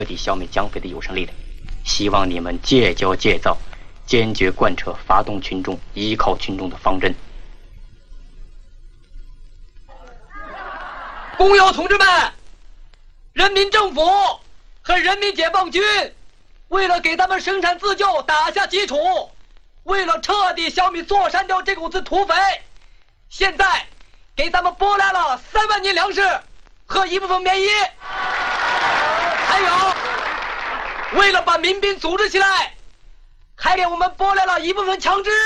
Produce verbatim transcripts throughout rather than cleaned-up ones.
彻底消灭蒋匪的有生力量。希望你们戒骄戒躁，坚决贯彻发动群众、依靠群众的方针。 工友同志们，人民政府和人民解放军为了给咱们生产自救打下基础，为了彻底消灭座山雕这股子土匪，现在给咱们拨来了三万斤粮食和一部分棉衣，还有为了把民兵组织起来，还给我们拨来了一部分枪支。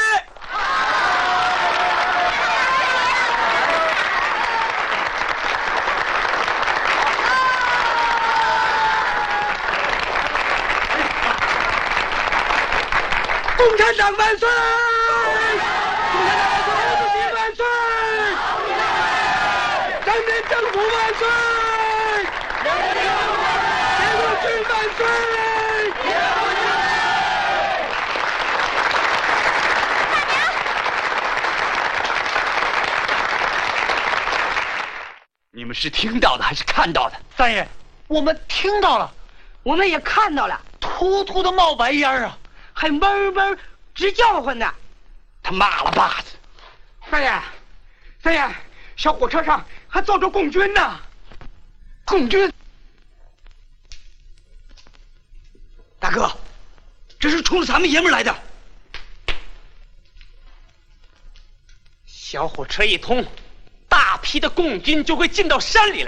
共产党万岁！共产党万岁！毛主席万岁！人民政府万岁！人民政府万岁！解放军万岁！解放军万岁！ 大娘， 你们是听到的还是看到的？ 三爷，我们听到了， 我们也看到了， 突突的冒白烟啊！ 还嗡嗡直叫唤呢。 他妈了巴子！ 三爷，三爷，小火车上还坐着共军呢。 共军， 大哥，这是冲着咱们爷们来的。 小火车一通，大批的共军就会进到山里来。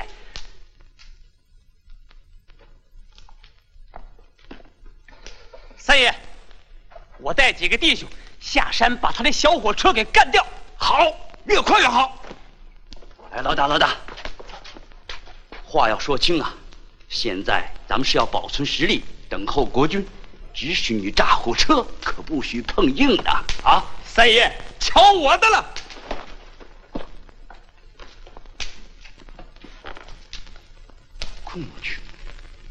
三爷，我带几个弟兄下山把他的小火车给干掉。 好，越快越好。哎，老大老大，话要说清啊，现在咱们是要保存实力，等候国军，只许你炸火车，可不许碰硬的啊！ 三爷，瞧我的了！ 共军。